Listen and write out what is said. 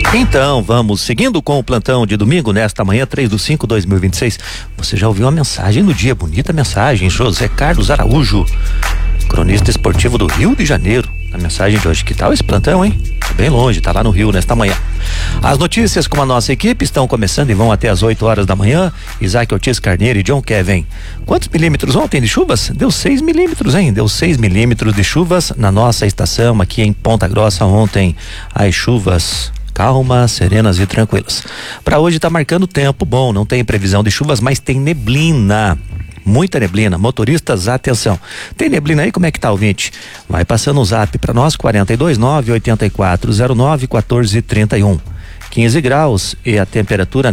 Então, vamos seguindo com o plantão de domingo, nesta manhã, 3/5/2026. Você já ouviu a mensagem do dia, bonita mensagem, José Carlos Araújo, cronista esportivo do Rio de Janeiro. A mensagem de hoje, que tal esse plantão, hein? Tá bem longe, tá lá no Rio nesta manhã. As notícias com a nossa equipe estão começando e vão até às 8 horas da manhã. Isaac Ortiz Carneiro e John Kevin. Quantos milímetros ontem de chuvas? Deu 6 milímetros, hein? Deu 6 milímetros de chuvas na nossa estação aqui em Ponta Grossa ontem. As chuvas calmas, serenas e tranquilas. Para hoje tá marcando tempo bom, não tem previsão de chuvas, mas tem neblina. Muita neblina, motoristas, atenção. Tem neblina aí? Como é que tá, ouvinte? Vai passando o zap para nós, 429-8409-1431. 15 graus e a temperatura